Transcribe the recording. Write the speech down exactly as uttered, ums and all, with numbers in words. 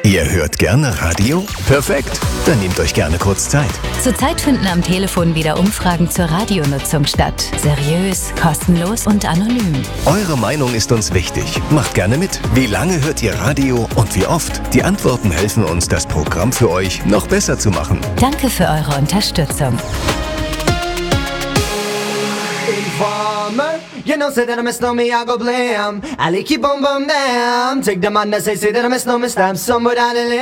Ihr hört gerne Radio? Perfekt, dann nehmt euch gerne kurz Zeit. Zurzeit finden am Telefon wieder Umfragen zur Radionutzung statt. Seriös, kostenlos und anonym. Eure Meinung ist uns wichtig. Macht gerne mit. Wie lange hört ihr Radio und wie oft? Die Antworten helfen uns, das Programm für euch noch besser zu machen. Danke für eure Unterstützung. Informer, you know, say that I miss no me, I go blam. I like you boom boom damn. Take the man that say, say that I miss no me, stab somewhere down the lane.